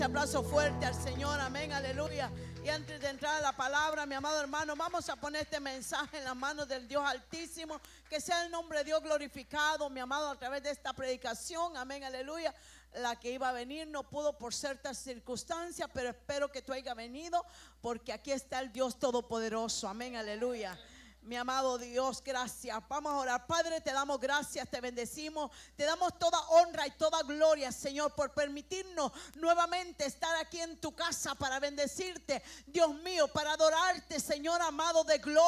Aplauso fuerte al Señor, amén, aleluya. Y antes de entrar a la palabra, mi amado hermano, vamos a poner este mensaje en las manos del Dios Altísimo. Que sea el nombre de Dios glorificado, mi amado, a través de esta predicación, amén, aleluya. La que iba a venir no pudo por ciertas circunstancias, pero espero que tú hayas venido, porque aquí está el Dios Todopoderoso, amén, aleluya. Mi amado Dios, gracias. Vamos a orar. Padre, te damos gracias, te bendecimos, te damos toda honra y toda gloria, Señor, por permitirnos nuevamente estar aquí en tu casa para bendecirte, Dios mío, para adorarte, Señor amado de gloria.